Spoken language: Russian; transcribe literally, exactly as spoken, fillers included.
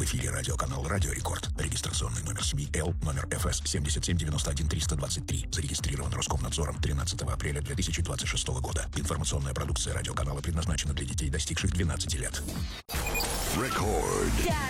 эфире радиоканал «Радио Рекорд». Регистрационный номер СМИ Л, номер эф эс семь семь девять один три два три. Зарегистрирован Роскомнадзором тринадцатого апреля две тысячи двадцать шестого года. Информационная продукция радиоканала предназначена для детей, достигших двенадцати лет. Рекорд.